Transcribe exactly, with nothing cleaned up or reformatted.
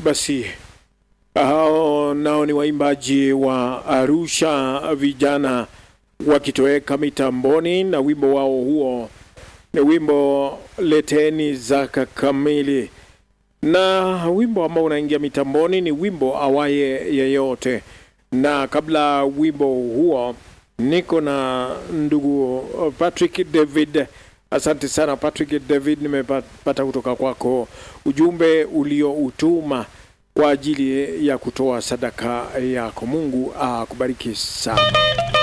basi hao nao ni waimbaji wa Arusha vijana wakitoweka mitamboni, na wimbo wao huo ni wimbo Leteni Zaka Kamili. Na wimbo ambao unaingia mitamboni ni wimbo Awaye Yeyote. Na kabla wimbo huo niko na ndugu Patrick David. Asante sana Patrick David, nimepata kutoka kwako ujumbe ulioutuma kwa ajili ya kutoa sadaka yako. Mungu akubariki sana.